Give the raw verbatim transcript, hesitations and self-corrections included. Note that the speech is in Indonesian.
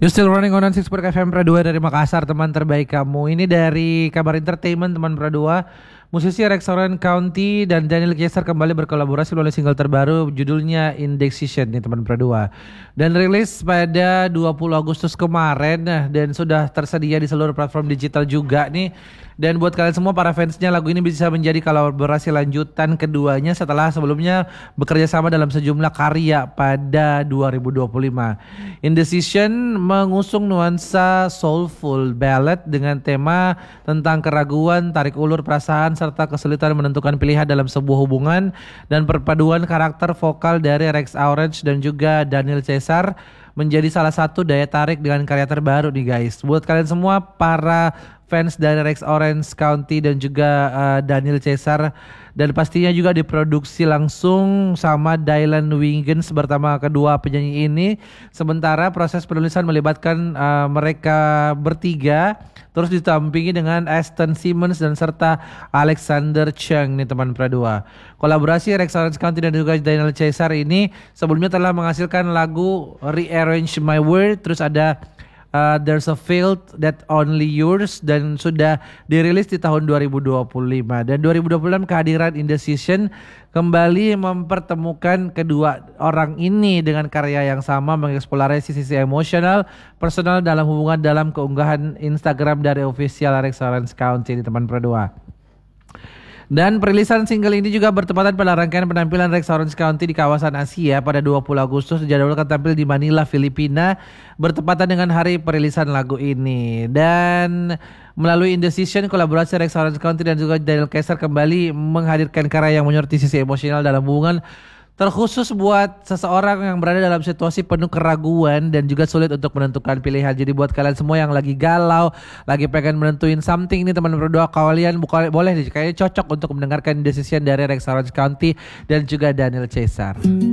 You still running on six Park F M Pradua dari Makassar, teman terbaik kamu. Ini dari Kabar Entertainment, teman Pradua. Musisi Rex Orange County dan Daniel Caesar kembali berkolaborasi melalui single terbaru judulnya Indecision nih teman Pradua. Dan rilis pada dua puluh Agustus kemarin dan sudah tersedia di seluruh platform digital juga nih. Dan buat kalian semua para fansnya, lagu ini bisa menjadi kolaborasi lanjutan keduanya setelah sebelumnya bekerja sama dalam sejumlah karya pada dua ribu dua puluh lima. Indecision mengusung nuansa soulful ballad dengan tema tentang keraguan, tarik ulur perasaan, serta kesulitan menentukan pilihan dalam sebuah hubungan, dan perpaduan karakter vokal dari Rex Orange dan juga Daniel Caesar menjadi salah satu daya tarik dengan karya terbaru nih guys. Buat kalian semua para fans dari Rex Orange County dan juga uh, Daniel Caesar, dan pastinya juga diproduksi langsung sama Dylan Wingens bersama kedua penyanyi ini. Sementara proses penulisan melibatkan uh, mereka bertiga, terus ditampingi dengan Aston Simmons dan serta Alexander Cheng nih teman Pradua. Kolaborasi Rex Orange County dan juga Daniel Caesar ini sebelumnya telah menghasilkan lagu Rearrange My World, terus ada Uh, There's a Field That Only Yours, dan sudah dirilis di tahun dua ribu dua puluh lima. Dan dua ribu dua puluh enam kehadiran Indecision kembali mempertemukan kedua orang ini dengan karya yang sama, mengeksplorasi sisi emosional personal dalam hubungan dalam keunggahan Instagram dari official Rex Orange County di teman Pradua. Dan perilisan single ini juga bertepatan pada rangkaian penampilan Rex Orange County di kawasan Asia pada dua puluh Agustus, dijadwalkan tampil di Manila, Filipina bertepatan dengan hari perilisan lagu ini. Dan melalui Indecision, kolaborasi Rex Orange County dan juga Daniel Caesar kembali menghadirkan karya yang menyoroti sisi emosional dalam hubungan, terkhusus buat seseorang yang berada dalam situasi penuh keraguan dan juga sulit untuk menentukan pilihan. Jadi buat kalian semua yang lagi galau, lagi pengen menentuin something nih teman berdoa, kalian boleh nih, kayaknya cocok untuk mendengarkan Indecision dari Rex Orange County dan juga Daniel Caesar.